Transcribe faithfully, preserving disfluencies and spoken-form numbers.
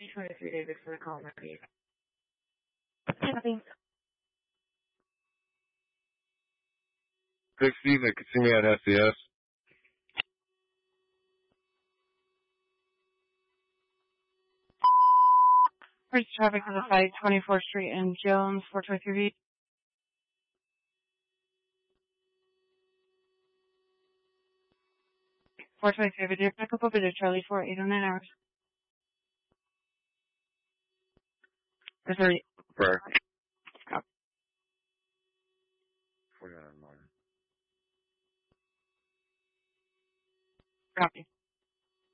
C twenty-three David for the call, please. Nothing. sixty, they could see me at S C S. Bridge traffic on the site, twenty-fourth Street and Jones, four twenty-three. four twenty-three, video pick up a video, Charlie, for eight oh nine hours. Or sorry. Prayer. Copy. forty-nine in the morning. Copy.